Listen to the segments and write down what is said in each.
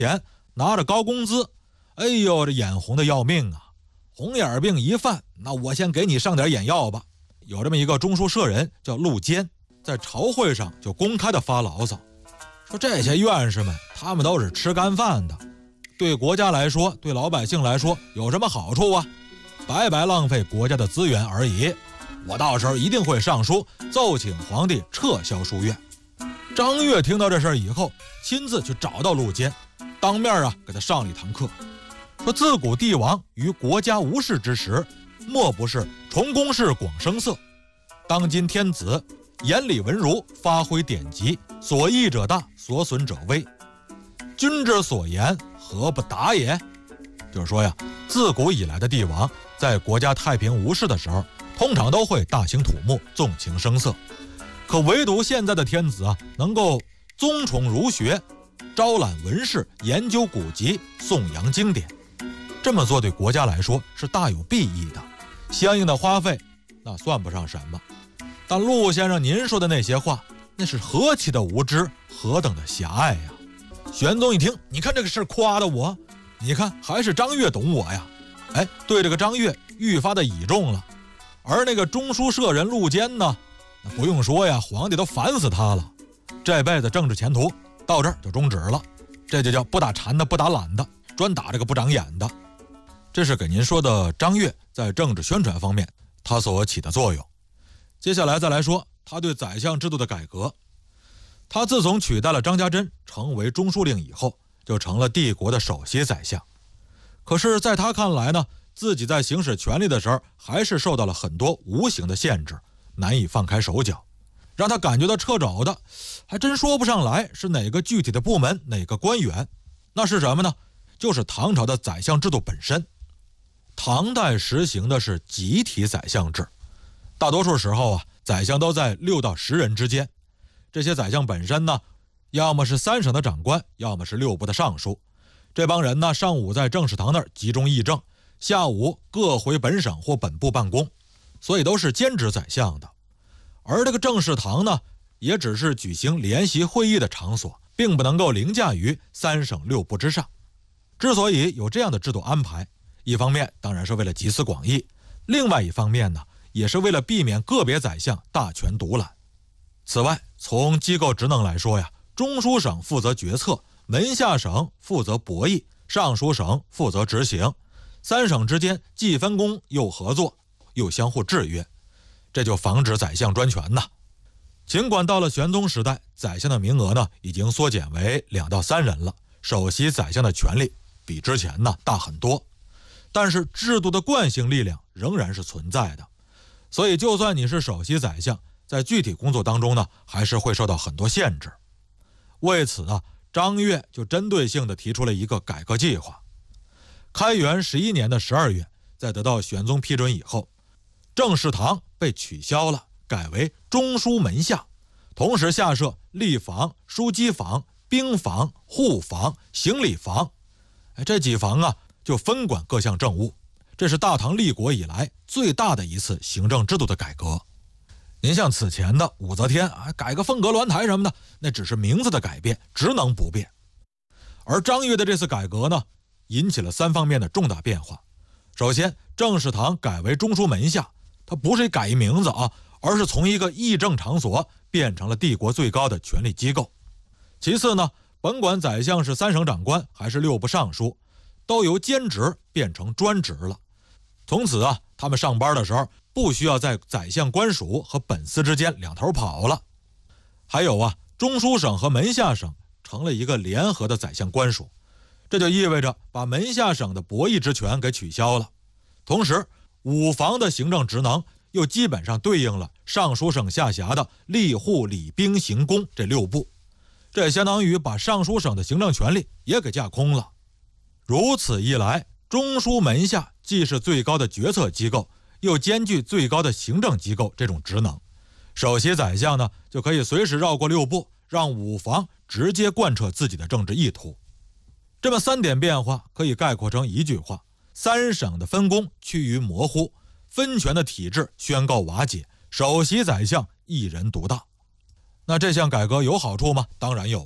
钱，拿着高工资，哎呦，这眼红的要命啊！红眼病一犯，那我先给你上点眼药吧。有这么一个中书舍人叫陆坚，在朝会上就公开的发牢骚，说这些院士们他们都是吃干饭的，对国家来说，对老百姓来说有什么好处啊？白白浪费国家的资源而已。我到时候一定会上书奏请皇帝撤销书院。张悦听到这事以后，亲自去找到陆坚，当面给他上了一堂课，说自古帝王于国家无事之时，莫不是重公事广声色。当今天子言理文儒，发挥典籍，所益者大，所损者微。君之所言，何不达也？就是说呀，自古以来的帝王在国家太平无事的时候，通常都会大兴土木，纵情声色。可唯独现在的天子能够宗崇儒学，招揽文士，研究古籍，颂扬经典。这么做对国家来说是大有裨益的，相应的花费那算不上什么。但陆先生您说的那些话，那是何其的无知，何等的狭隘呀！玄宗一听，你看这个事夸的我，你看还是张悦懂我呀。对这个张悦愈发的倚重了。而那个中书舍人陆坚呢，那不用说呀，皇帝都烦死他了。这辈子政治前途到这儿就终止了，这就叫不打馋的不打懒的，专打这个不长眼的。这是给您说的张悦在政治宣传方面他所起的作用。接下来再来说他对宰相制度的改革。他自从取代了张家珍成为中书令以后，就成了帝国的首席宰相。可是在他看来呢，自己在行使权力的时候还是受到了很多无形的限制，难以放开手脚。让他感觉到掣肘的还真说不上来是哪个具体的部门，哪个官员。那是什么呢？就是唐朝的宰相制度本身。唐代实行的是集体宰相制，大多数时候宰相都在6到10人之间。这些宰相本身呢，要么是3省的长官，要么是6部的尚书。这帮人呢，上午在政事堂那儿集中议政，下午各回本省或本部办公，所以都是兼职宰相的。而这个政事堂呢，也只是举行联席会议的场所，并不能够凌驾于3省6部之上。之所以有这样的制度安排，一方面当然是为了集思广益，另外一方面呢，也是为了避免个别宰相大权独揽。此外，从机构职能来说呀，中书省负责决策，门下省负责博弈，尚书省负责执行。3省之间既分工又合作，又相互制约，这就防止宰相专权呐。尽管到了玄宗时代，宰相的名额呢已经缩减为2到3人了，首席宰相的权力比之前呢大很多，但是制度的惯性力量仍然是存在的。所以就算你是首席宰相，在具体工作当中呢，还是会受到很多限制。为此呢，张悦就针对性地提出了一个改革计划。开元11年的12月，在得到玄宗批准以后，政事堂被取消了，改为中书门下，同时下设吏房、枢机房、兵房、户房、行李房。这几房就分管各项政务。这是大唐立国以来最大的一次行政制度的改革。您像此前的武则天改个凤阁鸾台什么的，那只是名字的改变，职能不变。而张悦的这次改革呢，引起了3方面的重大变化。首先，政事堂改为中书门下，它不是改一名字而是从一个议政场所变成了帝国最高的权力机构。其次呢，甭管宰相是3省长官还是6部尚书，都由兼职变成专职了。从此他们上班的时候不需要在宰相官署和本司之间两头跑了。还有中书省和门下省成了一个联合的宰相官署，这就意味着把门下省的博弈之权给取消了。同时5房的行政职能又基本上对应了尚书省下辖的吏户礼兵刑工这6部，这也相当于把尚书省的行政权力也给架空了。如此一来，中书门下既是最高的决策机构，又兼具最高的行政机构这种职能。首席宰相呢，就可以随时绕过6部，让5房直接贯彻自己的政治意图。这么3点变化可以概括成一句话：3省的分工趋于模糊，分权的体制宣告瓦解，首席宰相一人独大。那这项改革有好处吗？当然有了。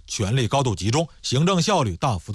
权力高度集中，行政效率大幅